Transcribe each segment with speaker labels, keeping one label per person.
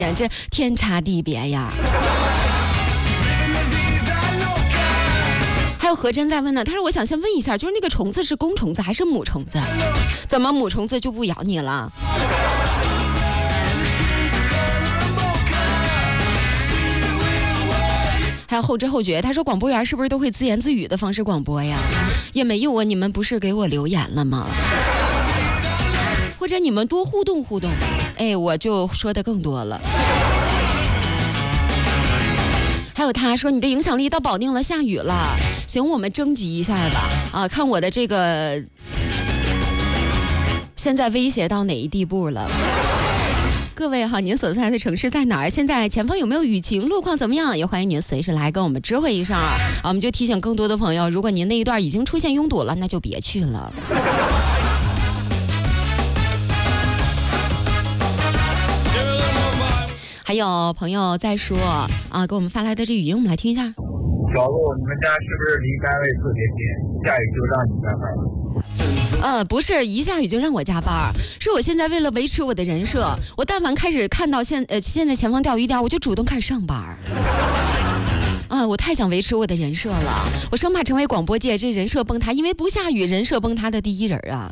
Speaker 1: 这天差地别呀。还有何真在问呢，他说我想先问一下，就是那个虫子是公虫子还是母虫子？怎么母虫子就不咬你了？还有后知后觉，他说广播员是不是都会自言自语的方式广播呀？也没有啊，你们不是给我留言了吗？或者你们多互动互动，哎，我就说的更多了。还有他说你的影响力到保定了，下雨了，行，我们征集一下吧。啊，看我的这个现在威胁到哪一地步了。各位哈，您所在的城市在哪儿？现在前方有没有雨情？路况怎么样？也欢迎您随时来跟我们知会一声啊！我们就提醒更多的朋友，如果您那一段已经出现拥堵了，那就别去了。还有朋友在说啊，给我们发来的这语音，我们来听一下。
Speaker 2: 小鹿，你们家是不是离单位特别近？下雨就让你加班？
Speaker 1: 不是一下雨就让我加班，是我现在为了维持我的人设，我但凡开始看到现在前方钓鱼钓，我就主动开始上班。我太想维持我的人设了，我生怕成为广播界这人设崩塌，因为不下雨人设崩塌的第一人啊。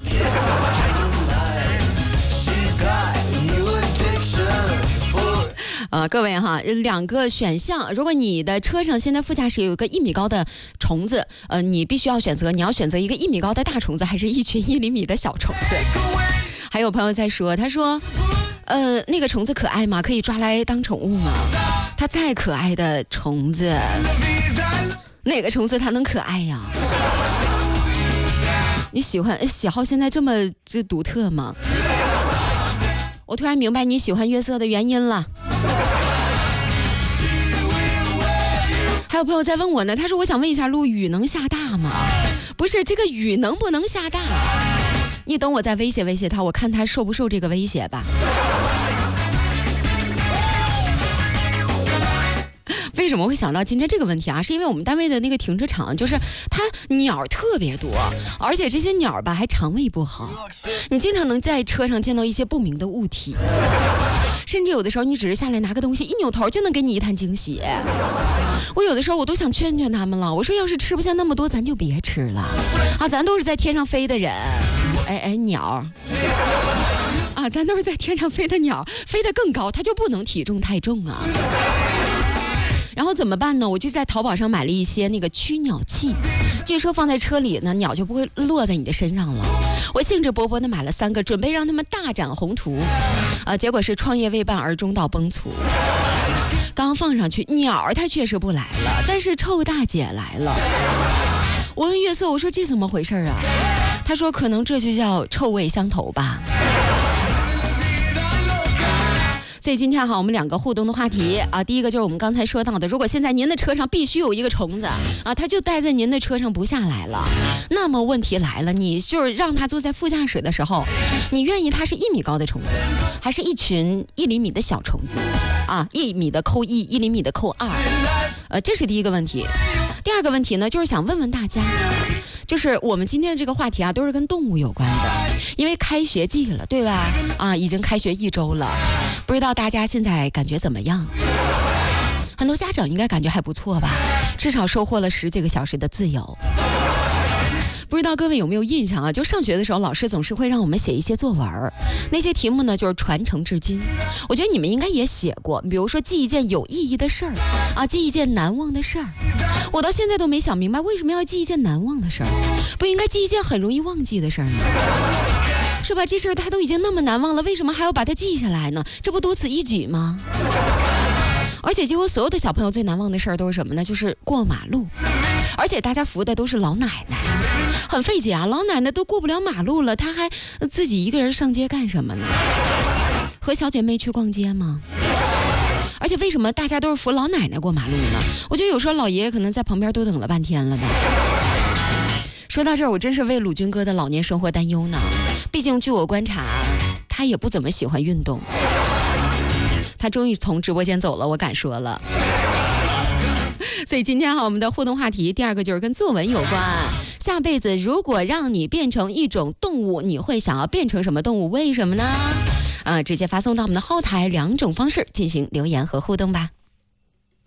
Speaker 1: 各位哈，两个选项，如果你的车上现在副驾驶有一个1米高的虫子，你必须要选择，你要选择一个1米高的大虫子，还是一群1厘米的小虫子？还有朋友在说，他说，那个虫子可爱吗？可以抓来当宠物吗？它再可爱的虫子，哪个虫子它能可爱呀？你喜好现在这么独特吗？我突然明白你喜欢月色的原因了。还有朋友在问我呢，他说我想问一下路，雨能下大吗？不是，这个雨能不能下大？你等我再威胁他，我看他受不受这个威胁吧。为什么会想到今天这个问题啊？是因为我们单位的那个停车场，就是它鸟特别多，而且这些鸟吧还肠胃不好，你经常能在车上见到一些不明的物体，甚至有的时候你只是下来拿个东西，一扭头就能给你一滩惊喜。我有的时候我都想劝他们了，我说要是吃不下那么多，咱就别吃了啊！咱都是在天上飞的人，鸟啊，咱都是在天上飞的鸟，飞得更高，它就不能体重太重啊。然后怎么办呢？我就在淘宝上买了一些那个驱鸟器，据说放在车里呢，鸟就不会落在你的身上了。我兴致勃勃地买了3个，准备让他们大展宏图，结果是创业未半而中道崩殂。刚放上去，鸟它确实不来了，但是臭大姐来了。我问月色，我说这怎么回事啊？他说可能这就叫臭味相投吧。所以今天我们2个互动的话题啊，第一个就是我们刚才说到的，如果现在您的车上必须有一个虫子啊，它就待在您的车上不下来了，那么问题来了，你就是让它坐在副驾驶的时候，你愿意它是1米高的虫子，还是一群1厘米的小虫子啊？1米的扣1，1厘米的扣2，这是第一个问题。第二个问题呢，就是想问问大家，就是我们今天的这个话题啊，都是跟动物有关的，因为开学季了，对吧？啊，已经开学1周了，不知道大家现在感觉怎么样？很多家长应该感觉还不错吧，至少收获了10几个小时的自由。不知道各位有没有印象啊？就上学的时候，老师总是会让我们写一些作文，那些题目呢就是传承至今。我觉得你们应该也写过，比如说记一件有意义的事儿啊，记一件难忘的事儿。我到现在都没想明白，为什么要记一件难忘的事儿？不应该记一件很容易忘记的事儿呢？是吧？这事儿他都已经那么难忘了，为什么还要把它记下来呢？这不多此一举吗？而且几乎所有的小朋友最难忘的事儿都是什么呢？就是过马路，而且大家扶的都是老奶奶，很费解啊！老奶奶都过不了马路了，她还自己一个人上街干什么呢？和小姐妹去逛街吗？而且为什么大家都是扶老奶奶过马路呢？我觉得有时候老爷爷可能在旁边都等了半天了吧。说到这儿，我真是为鲁军哥的老年生活担忧呢。毕竟据我观察，他也不怎么喜欢运动。他终于从直播间走了，我敢说了。所以今天我们的互动话题第2个就是跟作文有关。下辈子如果让你变成一种动物，你会想要变成什么动物？为什么呢？ 直接发送到我们的后台2种方式进行留言和互动吧。